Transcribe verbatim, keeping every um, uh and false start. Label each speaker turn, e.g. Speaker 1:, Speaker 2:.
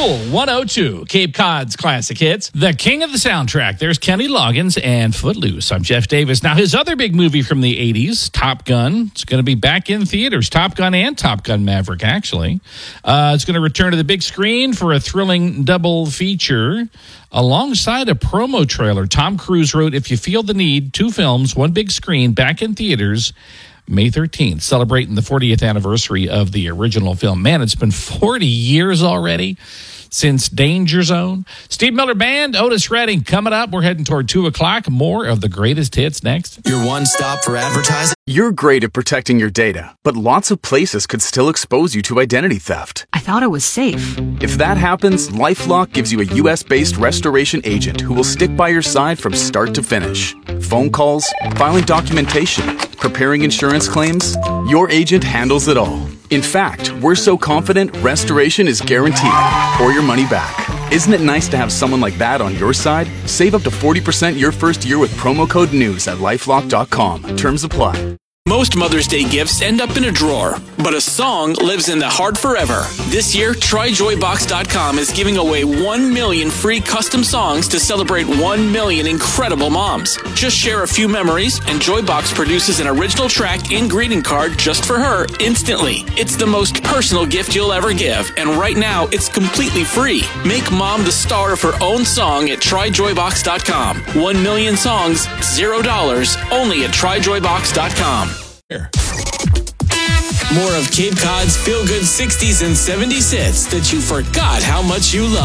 Speaker 1: Cool one oh two, Cape Cod's classic hits. The king of the soundtrack. There's Kenny Loggins and Footloose. I'm Jeff Davis. Now, his other big movie from the eighties, Top Gun, it's going to be back in theaters. Top Gun and Top Gun Maverick, actually. Uh, it's going to return to the big screen for a thrilling double feature. Alongside a promo trailer, Tom Cruise wrote, "If you feel the need, two films, one big screen, back in theaters, May thirteenth, celebrating the fortieth anniversary of the original film." Man, it's been forty years already since Danger Zone. Steve Miller Band, Otis Redding coming up. We're heading toward two o'clock. More of the greatest hits next.
Speaker 2: Your one stop for advertising.
Speaker 3: You're great at protecting your data, but lots of places could still expose you to identity theft.
Speaker 4: I thought it was safe.
Speaker 3: If that happens, LifeLock gives you a U S-based restoration agent who will stick by your side from start to finish. Phone calls, filing documentation, preparing insurance claims, your agent handles it all. In fact, we're so confident restoration is guaranteed or your money back. Isn't it nice to have someone like that on your side? Save up to forty percent your first year with promo code NEWS at lifelock dot com. Terms apply.
Speaker 5: Most Mother's Day gifts end up in a drawer, but a song lives in the heart forever. This year, try joy box dot com is giving away one million free custom songs to celebrate one million incredible moms. Just share a few memories, and Joybox produces an original track and greeting card just for her instantly. It's the most personal gift you'll ever give, and right now, it's completely free. Make mom the star of her own song at try joy box dot com. One million songs, zero dollars, only at try joy box dot com. More of Cape Cod's feel-good sixties and seventies hits that you forgot how much you love.